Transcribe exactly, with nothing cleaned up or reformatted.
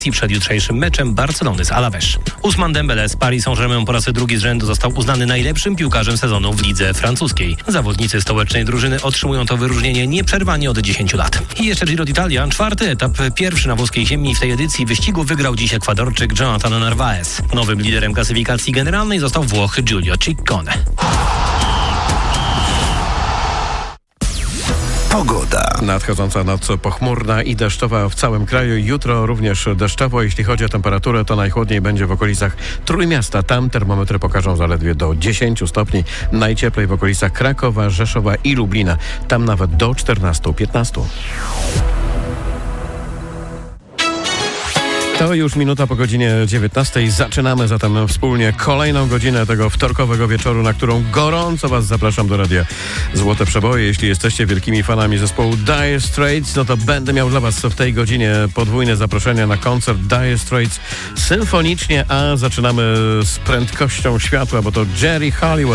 przed jutrzejszym meczem Barcelony z Alavés. Ousmane Dembélé z Paris Saint-Germain po raz drugi z rzędu został uznany najlepszym piłkarzem sezonu w lidze francuskiej. Zawodnicy stołecznej drużyny otrzymują to wyróżnienie nieprzerwanie od dziesięciu lat. I jeszcze Giro d'Italia, czwarty etap, pierwszy na włoskiej ziemi w tej edycji wyścigu wygrał dziś Ekwadorczyk Jonathan Narvaez. Nowym liderem klasyfikacji generalnej został Włoch Giulio Ciccone. Pogoda. Nadchodząca noc pochmurna i deszczowa w całym kraju. Jutro również deszczowo. Jeśli chodzi o temperaturę, to najchłodniej będzie w okolicach Trójmiasta. Tam termometry pokażą zaledwie do dziesięciu stopni. Najcieplej w okolicach Krakowa, Rzeszowa i Lublina. Tam nawet do czternastu piętnastu. To już minuta po godzinie dziewiętnastej. Zaczynamy zatem wspólnie kolejną godzinę tego wtorkowego wieczoru, na którą gorąco Was zapraszam do radia Złote Przeboje. Jeśli jesteście wielkimi fanami zespołu Dire Straits, no to będę miał dla Was w tej godzinie podwójne zaproszenie na koncert Dire Straits symfonicznie, a zaczynamy z prędkością światła, bo to Jerry Halliwell